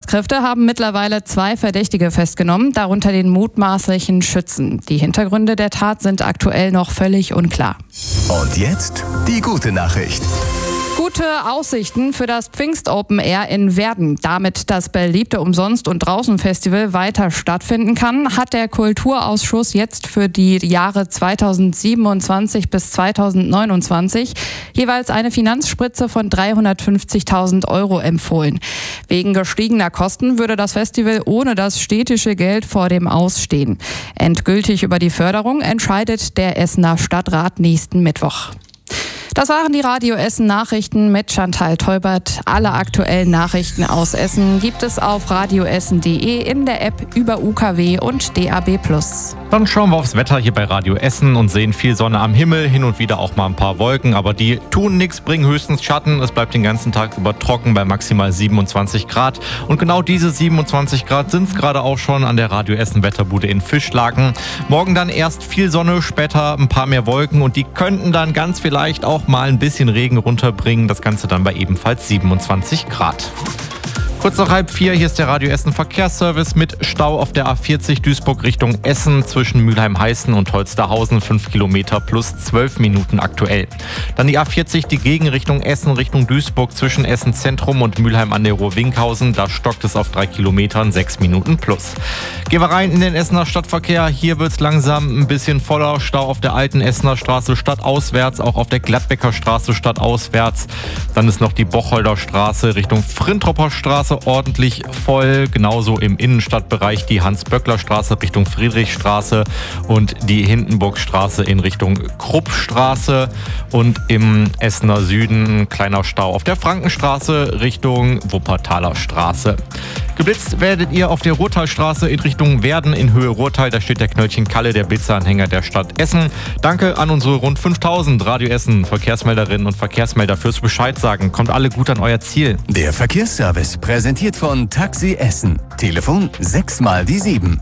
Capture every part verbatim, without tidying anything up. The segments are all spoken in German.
Einsatzkräfte haben mittlerweile zwei Verdächtige festgenommen, darunter den mutmaßlichen Schützen. Die Hintergründe der Tat sind aktuell noch völlig unklar. Und jetzt die gute Nachricht. Gute Aussichten für das Pfingst Open Air in Werden. Damit das beliebte Umsonst- und Draußen-Festival weiter stattfinden kann, hat der Kulturausschuss jetzt für die Jahre zweitausendsiebenundzwanzig bis zweitausendneunundzwanzig jeweils eine Finanzspritze von dreihundertfünfzigtausend Euro empfohlen. Wegen gestiegener Kosten würde das Festival ohne das städtische Geld vor dem Aus stehen. Endgültig über die Förderung entscheidet der Essener Stadtrat nächsten Mittwoch. Das waren die Radio Essen Nachrichten mit Chantal Teubert. Alle aktuellen Nachrichten aus Essen gibt es auf radioessen punkt de, in der App, über U K W und D A B plus. Dann schauen wir aufs Wetter hier bei Radio Essen und sehen viel Sonne am Himmel, hin und wieder auch mal ein paar Wolken, aber die tun nichts, bringen höchstens Schatten. Es bleibt den ganzen Tag über trocken bei maximal siebenundzwanzig Grad. Und genau diese siebenundzwanzig Grad sind es gerade auch schon an der Radio Essen Wetterbude in Fischlaken. Morgen dann erst viel Sonne, später ein paar mehr Wolken und die könnten dann ganz vielleicht auch mal ein bisschen Regen runterbringen. Das Ganze dann bei ebenfalls siebenundzwanzig Grad. Kurz nach halb vier, hier ist der Radio Essen Verkehrsservice mit Stau auf der A vierzig Duisburg Richtung Essen zwischen Mülheim-Heißen und Holsterhausen, fünf Kilometer plus zwölf Minuten aktuell. Dann die A vierzig, die Gegenrichtung Essen Richtung Duisburg zwischen Essen Zentrum und Mülheim an der Ruhr-Winkhausen, da stockt es auf drei Kilometern, sechs Minuten plus. Gehen wir rein in den Essener Stadtverkehr, hier wird es langsam ein bisschen voller, Stau auf der alten Essener Straße stadtauswärts, auch auf der Gladbecker Straße stadtauswärts. Dann ist noch die Bocholder Straße Richtung Frintropper Straße ordentlich voll, genauso im Innenstadtbereich die Hans-Böckler-Straße Richtung Friedrichstraße und die Hindenburgstraße in Richtung Kruppstraße und im Essener Süden ein kleiner Stau auf der Frankenstraße Richtung Wuppertaler Straße. Geblitzt werdet ihr auf der Ruhrtalstraße in Richtung Werden in Höhe Ruhrtal. Da steht der Knöllchen Kalle, der Blitzeranhänger der Stadt Essen. Danke an unsere rund fünftausend Radio Essen Verkehrsmelderinnen und Verkehrsmelder fürs Bescheid sagen. Kommt alle gut an euer Ziel. Der Verkehrsservice präsentiert von Taxi Essen. Telefon sechs mal die sieben.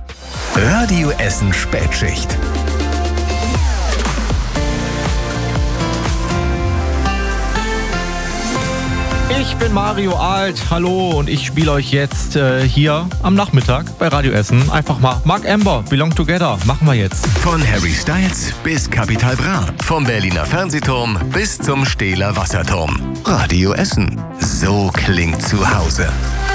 Radio Essen Spätschicht. Ich bin Mario Alt, hallo, und ich spiele euch jetzt äh, hier am Nachmittag bei Radio Essen einfach mal Mark Amber, Belong Together, machen wir jetzt. Von Harry Styles bis Capital Bra, vom Berliner Fernsehturm bis zum Stehler Wasserturm. Radio Essen, so klingt zu Hause.